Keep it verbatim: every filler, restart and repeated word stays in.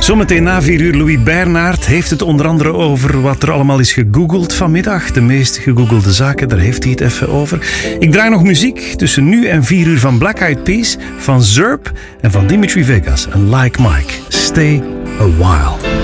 Zometeen na vier uur, Louis Bernard heeft het onder andere over wat er allemaal is gegoogeld vanmiddag. De meest gegoogelde zaken, daar heeft hij het even over. Ik draai nog muziek tussen nu en vier uur van Black Eyed Peas, van Zerp en van Dimitri Vegas en Like Mike. Stay a while.